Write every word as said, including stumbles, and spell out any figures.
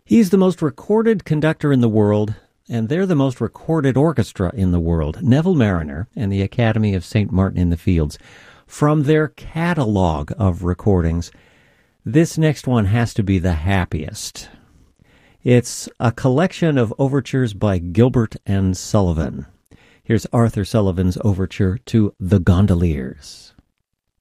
He's the most recorded conductor in the world, and they're the most recorded orchestra in the world, Neville Marriner and the Academy of Saint Martin in the Fields. From their catalog of recordings, this next one has to be the happiest. It's a collection of overtures by Gilbert and Sullivan. Here's Arthur Sullivan's overture to The Gondoliers.